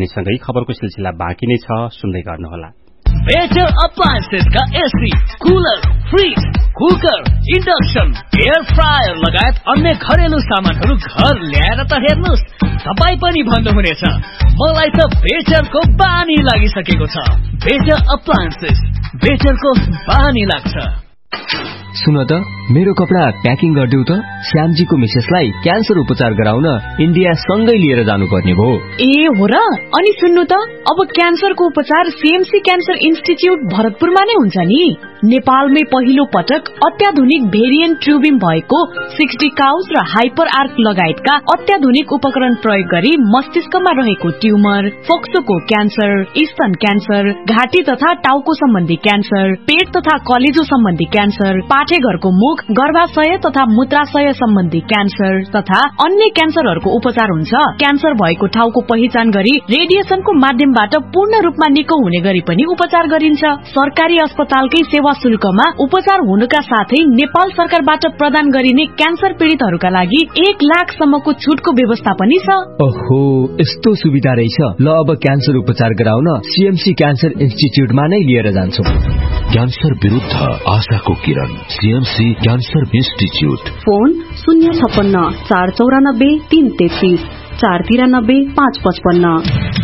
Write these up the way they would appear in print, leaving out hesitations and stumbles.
भनिसँगै खबरको सिलसिला बाँकी नै छ, सुन्दै गर्नुहोला। बेटर अप्लायन्सेस का AC, cooler, fridge, cooker, induction, air fryer लगायत अन्य घरेलु सामानहरू घर ल्याएर त हेर्नुस्, तपाई पनि भन्नुहुनेछ मलाई त बेटरको बानी लागिसकेको छ। बेटर अप्लायन्सेस, बेटरको बानी लाग्छ। सुन त, मेरो कपडा प्याकिङ गरिदेऊ त। श्यामजीको मिसेसलाई क्यान्सर उपचार गराउन इन्डिया सँगै लिएर जानुपर्ने भयो। ए हो र? अनि सुन्नु त, अब क्यान्सरको उपचार सीएमसी क्यान्सर इन्स्टिच्युट भरतपुरमा नै हुन्छ नि। नेपालमै पहिलो पटक अत्याधुनिक भेरिएन्ट ट्युबिङ भएको 60 काउज र हाइपर आर्क लगायतका अत्याधुनिक उपकरण प्रयोग गरी मस्तिष्कमा रहेको ट्युमर, फोक्सोको क्यान्सर, स्तन क्यान्सर, घाँटी तथा टाउको सम्बन्धी क्यान्सर, पेट तथा कलेजो सम्बन्धी क्यान्सर, पाठेघरको मुख, गर्भाशय तथा मूत्राशय सम्बन्धी क्यान्सर तथा अन्य क्यान्सरहरूको उपचार हुन्छ। क्यान्सर भएको ठाउँको पहिचान गरी रेडिएसनको माध्यमबाट पूर्ण रूपमा निको हुने गरी पनि उपचार गरिन्छ। सरकारी अस्पतालकै सेवा शुल्कमा उपचार हुनुका साथै नेपाल सरकारबाट प्रदान गरिने क्यान्सर पीड़ितहरूका लागि 1 लाखसम्मको छुटको व्यवस्था पनि छ। ओहो, यस्तो सुविधा रहेछ। ल, अब क्यान्सर उपचार गराउन सीएमसी क्यान्सर इन्स्टिच्युटमा नै लिएर जान्छौं। क्यान्सर विरुद्ध आशाको किरण, सीएमसी क्यान्सर इन्स्टिच्युट। फोन 056 494 333 493 555।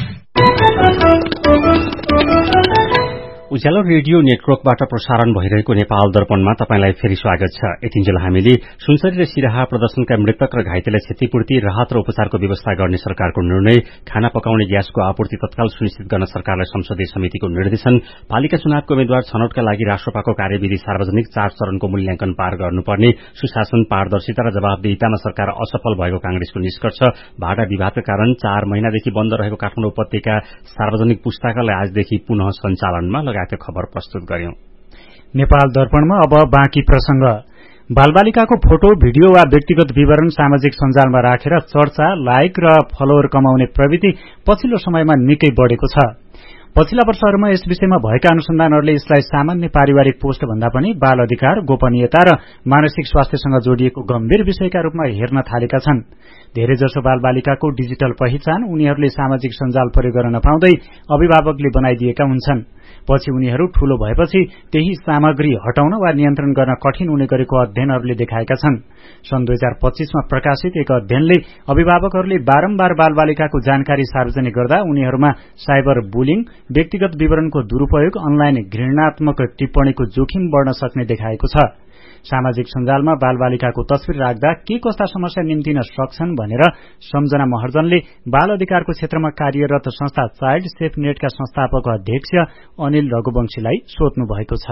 उज्यालो रेडियो नेटवर्कबाट प्रसारण भइरहेको नेपाल दर्पणमा तपाईंलाई फेरि स्वागत छ। यतिन्जेल हामीले सुनसरी र सिराहा प्रदर्शनका मृतक र घाइतेलाई क्षतिपूर्ति, राहत र उपचारको व्यवस्था गर्ने सरकारको निर्णय, खाना पकाउने ग्यासको आपूर्ति तत्काल सुनिश्चित गर्न सरकारलाई संसदीय समितिको निर्देशन, पालिका चुनावको उम्मेद्वार छनौटका लागि राष्ट्रपाको कार्यविधि सार्वजनिक 4 चरणको मूल्याङ्कन पार गर्नुपर्ने, सुशासन, पारदर्शिता र जवाबदेहितामा सरकार असफल भएको कांग्रेसको निष्कर्ष, भाडा विवादका कारण 4 महिनादेखि बन्द रहेको काठमाडौँ उपत्यका सार्वजनिक पुस्तकालय आजदेखि पुनः सञ्चालनमा खबर प्रस्तुत गर्यौं। नेपाल दर्पणमा अब बाँकी प्रसंग। बालबालिकाको फोटो, भिडियो वा व्यक्तिगत विवरण सामाजिक सञ्जालमा राखेर चर्चा, लाइक र फलोवर कमाउने प्रवृत्ति पछिल्लो समयमा निकै बढ़ेको छ। पछिल्ला वर्षहरूमा यस विषयमा भएका अनुसन्धानहरूले यसलाई सामान्य पारिवारिक पोस्ट भन्दा पनि बाल अधिकार, गोपनीयता र मानसिक स्वास्थ्यसँग जोडिएको गम्भीर विषयका रूपमा हेर्न थालेका छन्। धेरैजसो बालबालिकाको डिजिटल पहिचान उनीहरूले सामाजिक सञ्जाल प्रयोग गर्न नपाउँदै अभिभावकले बनाइदिएका हुन्छन्। पछि उनीहरू ठूलो भएपछि त्यही सामग्री हटाउन वा नियन्त्रण गर्न कठिन हुने गरेको अध्ययनहरूले देखाएका छन्। सन् 2025 मा प्रकाशित एक अध्ययनले अभिभावकहरूले बारम्बार बालबालिकाको जानकारी सार्वजनिक गर्दा उनीहरूमा साइबर बुलिङ, व्यक्तिगत विवरणको दुरूपयोग, अनलाइन घृणात्मक टिप्पणीको जोखिम बढ़न सक्ने देखाएको छ। सामाजिक सञ्जालमा बालबालिकाको तस्विर राख्दा के कस्ता समस्या निम्तिन सक्छन् भनेर सम्झना महर्जनले बाल अधिकारको क्षेत्रमा कार्यरत संस्था चाइल्ड सेफ नेटका संस्थापक अध्यक्ष अनिल रघुवंशीलाई सोध्नु भएको छ।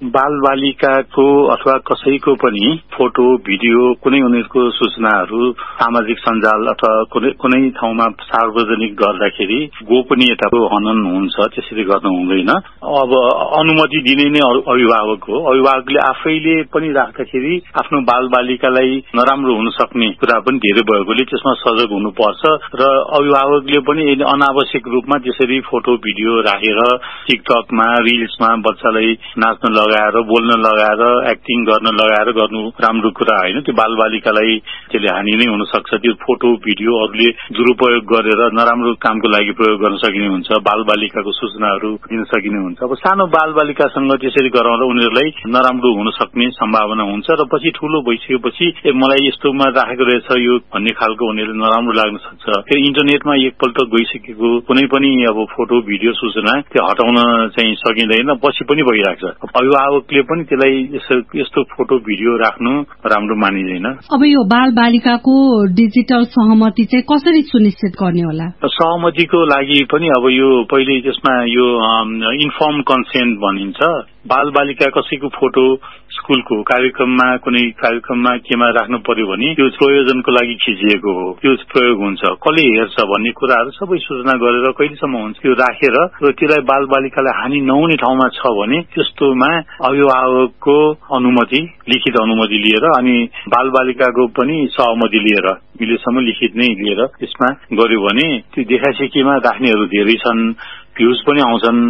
बालबालिकाको अथवा कसैको पनि फोटो, भिडियो, कुनै उनीहरूको सूचनाहरू सामाजिक सञ्जाल अथवा कुनै ठाउँमा सार्वजनिक गर्दाखेरि गोपनीयताको हनन हुन्छ, त्यसरी गर्नु हुँदैन। अब अनुमति दिने नै अभिभावक हो। अभिभावकले आफैले पनि राख्दाखेरि आफ्नो बालबालिकालाई नराम्रो हुन सक्ने कुरा पनि धेरै भएकोले त्यसमा सजग हुनुपर्छ र अभिभावकले पनि अनावश्यक रूपमा त्यसरी फोटो, भिडियो राखेर टिकटकमा, रिल्समा बच्चालाई नाच्न लगाएर, बोल्न लगाएर, एक्टिङ गर्न लगाएर गर्नु राम्रो कुरा होइन। त्यो बालबालिकालाई त्यसले हानि नै हुन सक्छ। त्यो फोटो, भिडियो अरूले दुरूपयोग गरेर नराम्रो कामको लागि प्रयोग गर्न सकिने हुन्छ, बालबालिकाको सूचनाहरू दिन सकिने हुन्छ। अब सानो बालबालिकासँग त्यसरी गराउँदा उनीहरूलाई नराम्रो हुन सक्ने सम्भावना हुन्छ र पछि ठूलो भइसकेपछि मलाई यस्तोमा राखेको रहेछ यो भन्ने खालको उनीहरूले नराम्रो लाग्न सक्छ। फेरि इन्टरनेटमा एकपल्ट गइसकेको कुनै पनि अब फोटो, भिडियो, सूचना त्यो हटाउन चाहिँ सकिँदैन, पछि पनि भइरहेको छ। अभिभावकले पनि त्यसलाई यस्तो फोटो, भिडियो राख्नु राम्रो मानिँदैन। अब यो बालबालिकाको डिजिटल सहमति चाहिँ कसरी सुनिश्चित गर्ने होला? सहमतिको लागि पनि अब यो पहिले त्यसमा यो इन्फर्म कन्सेन्ट भनिन्छ। बालबालिका कसैको फोटो स्कुलको कार्यक्रममा, कुनै कार्यक्रममा केमा राख्नु पर्यो भने त्यो प्रयोजनको लागि खिचिएको हो, त्यो प्रयोग हुन्छ, कसले हेर्छ भन्ने कुराहरू सबै सूचना गरेर कहिलेसम्म हुन्छ त्यो राखेर र त्यसलाई बालबालिकालाई हानि नहुने ठाउँमा छ भने त्यस्तोमा अभिभावकको अनुमति, लिखित अनुमति लिएर अनि बालबालिकाको पनि सहमति लिएर मिलेसम्म लिखित नै लिएर त्यसमा गर्यो भने त्यो देखासेखीमा राख्नेहरू धेरै छन्, भ्यूज पनि आउँछन्,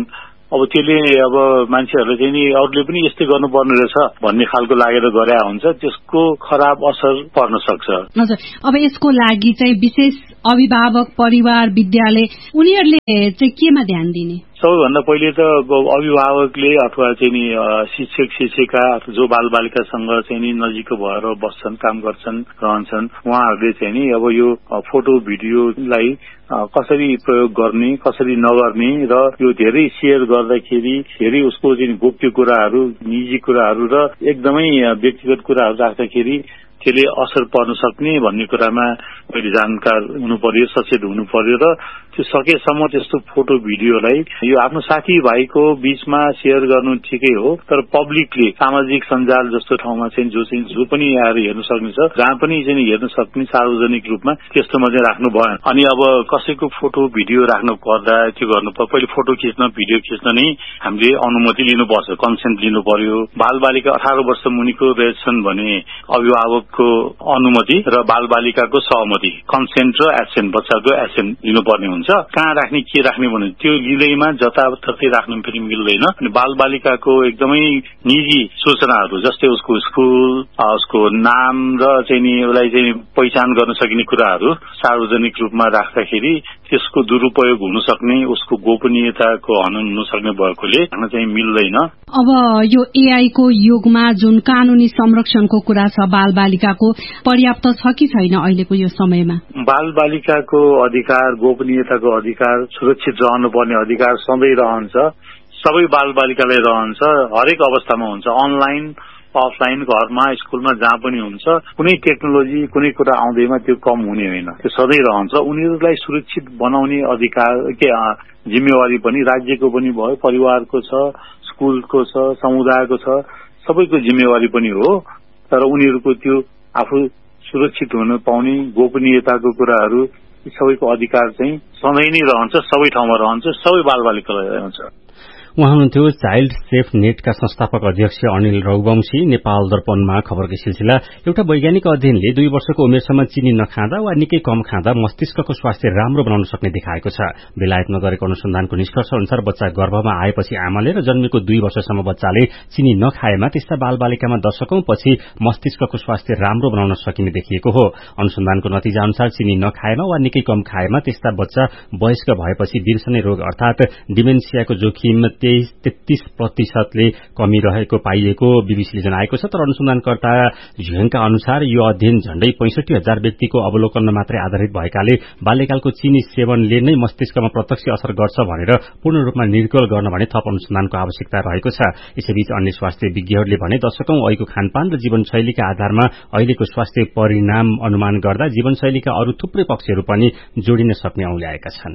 अब त्यसले अब मान्छेहरूले चाहिँ नि अरूले पनि यस्तै गर्नुपर्ने रहेछ भन्ने खालको लागेर गरे हुन्छ, त्यसको खराब असर पर्न सक्छ। हजुर, अब यसको लागि चाहिँ विशेष अभिभावक, परिवार, विद्यालय उनीहरूले चाहिँ केमा ध्यान दिने? सबैभन्दा पहिले त अभिभावकले अथवा चाहिँ नि शिक्षक शिक्षिका जो बालबालिकासँग चाहिँ नि नजिक भएर बस्छन्, काम गर्छन्, रहन्छन्, उहाँहरूले चाहिँ नि अब यो फोटो भिडियोलाई कसरी प्रयोग गर्ने, कसरी नगर्ने र यो धेरै शेयर गर्दाखेरि धेरै उसको चाहिँ गोप्य कुराहरू, निजी कुराहरू र एकदमै व्यक्तिगत कुराहरू राख्दाखेरि त्यसले असर पर्न सक्ने भन्ने कुरामा पहिले जानकार हुनु पर्यो, सचेत हुनु पर्यो र त्यो सकेसम्म त्यस्तो फोटो भिडियोलाई यो आफ्नो साथीभाइको बीचमा शेयर गर्नु ठिकै हो, तर पब्लिकले सामाजिक सञ्जाल जस्तो ठाउँमा चाहिँ जो पनि आएर हेर्न सक्ने छ, जहाँ पनि चाहिँ हेर्न सक्ने सार्वजनिक रूपमा त्यस्तोमा चाहिँ राख्नु भएन। अनि अब कसैको फोटो भिडियो राख्नु पर्दा त्यो गर्नु पर्यो, पहिले फोटो खिच्न, भिडियो खिच्न नै हामीले अनुमति लिनुपर्छ, कन्सेन्ट लिनु पर्यो। बालबालिका 18 वर्ष मुनिको रहेछन् भने अभिभावकको अनुमति र बालबालिकाको सहमति, कन्सेन्ट र एसेन्ट, बच्चाको एसेन्ट लिनुपर्ने हुन्छ। कहाँ राख्ने, के राख्ने भने त्यो लिँदैमा जताततै राख्नु फेरि मिल्दैन। अनि बालबालिकाको एकदमै निजी सूचनाहरू जस्तै उसको स्कुल, उसको नाम र चाहिँ नि उसलाई चाहिँ पहिचान गर्न सकिने कुराहरू सार्वजनिक रूपमा राख्दाखेरि त्यसको दुरुपयोग हुन सक्ने, उसको गोपनीयताको हनन हुन सक्ने भएकोले राख्न चाहिँ मिल्दैन। अब यो एआई को युगमा जुन कानूनी संरक्षणको कुरा छ बालबालिकाको, पर्याप्त छ कि छैन अहिलेको यो समयमा? बालबालिकाको अधिकार, गोपनीयताको अधिकार, सुरक्षित रहनुपर्ने अधिकार सधैँ रहन्छ, सबै बालबालिकालाई रहन्छ, हरेक अवस्थामा हुन्छ, अनलाइन अफलाइन, घरमा, स्कुलमा, जहाँ पनि हुन्छ। कुनै टेक्नोलोजी, कुनै कुरा आउँदैमा त्यो कम हुने होइन, त्यो सधैँ रहन्छ। उनीहरूलाई सुरक्षित बनाउने अधिकार जिम्मेवारी पनि राज्यको पनि भयो, परिवारको छ, स्कुलको छ, समुदायको छ, सबैको जिम्मेवारी पनि हो। तर उनीहरूको त्यो आफू सुरक्षित हुन पाउने गोपनीयताको कुराहरू सबैको अधिकार चाहिँ सधैँ नै रहन्छ, सबै ठाउँमा रहन्छ, सबै बालबालिकालाई रहन्छ। उहाँ हुनुहुन्थ्यो चाइल्ड सेफ नेटका संस्थापक अध्यक्ष अनिल रघुवंशी। नेपाल दर्पणमा खबरको सिलसिला। एउटा वैज्ञानिक अध्ययनले 2 वर्षको उमेरसम्म चिनी नखाँदा वा निकै कम खाँदा मस्तिष्कको स्वास्थ्य राम्रो बनाउन सक्ने देखाएको छ। बेलायतमा गरेको अनुसन्धानको निष्कर्ष अनुसार बच्चा गर्भमा आएपछि आमाले र जन्मेको 2 वर्षसम्म बच्चाले चिनी नखाएमा त्यस्ता बालबालिकामा दशकौं पछि मस्तिष्कको स्वास्थ्य राम्रो बनाउन सकिने देखिएको हो। अनुसन्धानको नतिजा अनुसार चिनी नखाएमा वा निकै कम खाएमा त्यस्ता बच्चा वयस्क भएपछि बिर्सने रोग अर्थात डिमेन्सियाको जोखिम 33% कमी रहेको पाइएको बीबीसीले जनाएको छ। तर अनुसन्धानकर्ता झ्युङका अनुसार यो अध्ययन झण्डै 65,000 व्यक्तिको अवलोकनमा मात्रै आधारित भएकाले बाल्यकालको चिनी सेवनले नै मस्तिष्कमा प्रत्यक्ष असर गर्छ भनेर पूर्ण रूपमा निर्गल गर्न भने थप अनुसन्धानको आवश्यकता रहेको छ। यसैबीच अन्य स्वास्थ्य विज्ञहरूले भने दशकौं अहिलेको खानपान र जीवनशैलीका आधारमा अहिलेको स्वास्थ्य परिणाम अनुमान गर्दा जीवनशैलीका अरू थुप्रै पक्षहरू पनि जोडिन सक्ने औल्याएका छन्।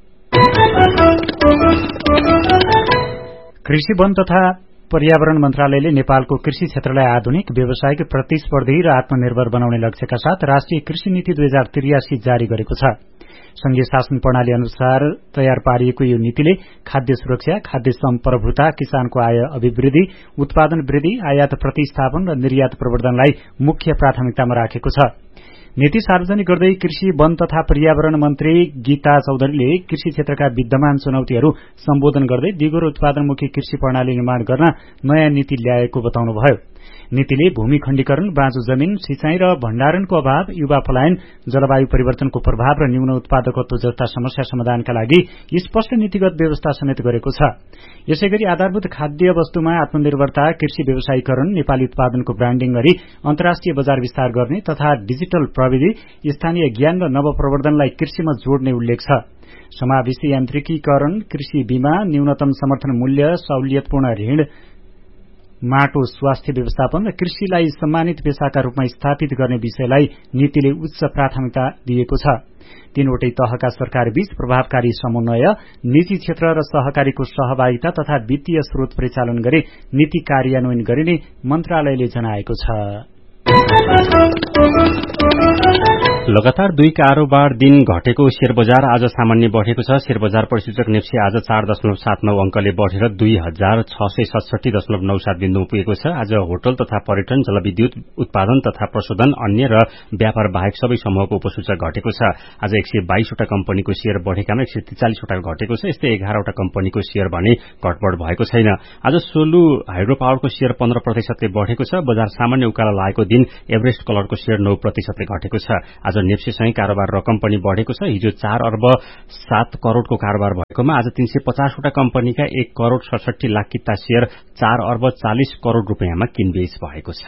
कृषि, वन तथा पर्यावरण मन्त्रालयले नेपालको कृषि क्षेत्रलाई आधुनिक, व्यावसायिक, प्रतिस्पर्धी र आत्मनिर्भर बनाउने लक्ष्यका साथ राष्ट्रिय कृषि नीति 2083 जारी गरेको छ। संघीय शासन प्रणाली अनुसार तयार पारिएको यो नीतिले खाद्य सुरक्षा, खाद्य सम्प्रभुता, किसानको आय अभिवृद्धि, उत्पादन वृद्धि, आयात प्रतिस्थापन र निर्यात प्रवर्धनलाई मुख्य प्राथमिकतामा राखेको छ। नीति सार्वजनिक गर्दै कृषि, वन तथा पर्यावरण मन्त्री गीता चौधरीले कृषि क्षेत्रका विद्यमान चुनौतीहरू सम्बोधन गर्दै दिगो र उत्पादनमुखी कृषि प्रणाली निर्माण गर्न नयाँ नीति ल्याएको बताउनुभयो। नीतिले भूमि खण्डीकरण, बाँझो जमीन, सिंचाई र भण्डारणको अभाव, युवा पलायन, जलवायु परिवर्तनको प्रभाव र न्यून उत्पादकत्व जस्ता समस्या समाधानका लागि स्पष्ट नीतिगत व्यवस्था समेत गरेको छ। यसैगरी आधारभूत खाद्य वस्तुमा आत्मनिर्भरता, कृषि व्यवसायीकरण, नेपाली उत्पादनको ब्रान्डिङ गरी अन्तर्राष्ट्रिय बजार विस्तार गर्ने तथा डिजिटल प्रविधि, स्थानीय ज्ञान र नवप्रवर्धनलाई कृषिमा जोड्ने उल्लेख छ। समावेशी यान्त्रिकीकरण, कृषि बीमा, न्यूनतम समर्थन मूल्य, सहुलियतपूर्ण ऋण, माटो स्वास्थ्य व्यवस्थापन र कृषिलाई सम्मानित पेशाका रूपमा स्थापित गर्ने विषयलाई नीतिले उच्च प्राथमिकता दिएको छ। तीनवटै तहका सरकारबीच प्रभावकारी समन्वय, निजी क्षेत्र र सहकारीको सहभागिता तथा वित्तीय स्रोत परिचालन गरी नीति कार्यान्वयन गरिने मन्त्रालयले जनाएको छ। लगातार 2 कारोबार दिन घटेको शेयर बजार आज सामान्य बढ़ेको छ। शेयर बजार परिसूचक नेप्सी आज 4.79 अंकले बढ़ेर 2667.97 बिन्दुमा पुगेको छ। आज होटल तथा पर्यटन, जलविद्युत उत्पादन तथा प्रशोधन, अन्य र व्यापार बाहेक सबै समूहको उपसूचक घटेको छ। आज 122 वटा कम्पनीको शेयर बढ़ेकामा 143 वटा घटेको छ। यस्तै 11 वटा कम्पनीको शेयर भने घटबढ़ भएको छैन। आज सोलु हाइड्रो पावरको शेयर 15% ले बढ़ेको छ। बजार सामान्य उकालो लागेको दिन एभरेस्ट कलरको शेयर 9% ले घटेको छ। आज नेप्सीसँगै कारोबार रकम पनि बढ़ेको छ। हिजो 4 अर्ब 7 करोड़को कारोबार भएकोमा आज 350 वटा कम्पनीका 1 करोड़ 67 लाख किता शेयर 4 अर्ब 40 करोड़ रुपियाँमा किनबेच भएको छ।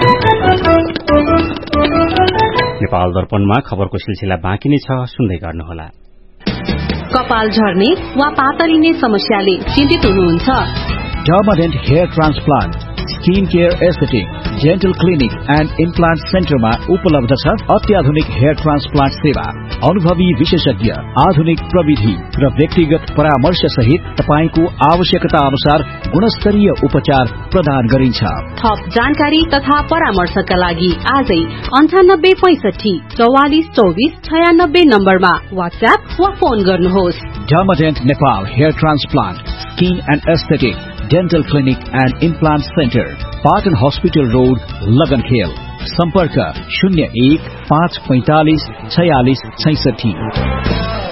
नेपाल दर्पणमा खबरको सिलसिला बाँकी नै छ, सुन्दै गर्नुहोला। कपाल झर्ने वा पातलिने समस्याले चिन्तित हुनुहुन्छ? डर्माडेन्ट hair transplant, skin care aesthetic, dental clinic and implant सेन्टरमा उपलब्ध छ अत्याधुनिक हेयर ट्रान्सप्लान्ट सेवा। अनुभवी विशेषज्ञ, आधुनिक प्रविधि र व्यक्तिगत परामर्श सहित तपाईको आवश्यकता अनुसार गुणस्तरीय उपचार प्रदान गरिन्छ। थप जानकारी तथा परामर्शका लागि आजै 9865 44 24 96 नम्बरमा व्हाट्सएप वा फोन गर्नुहोस्। डर्माडेन्ट Nepal hair transplant, skin and aesthetic, dental clinic and implant centre, Patan hospital road, लगनखेल। सम्पर्क 01 545 46 66।